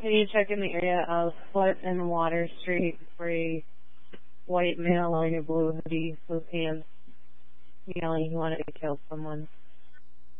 Can you check in the area of Foot and Water Street for a white male wearing a blue hoodie with hands yelling he wanted to kill someone?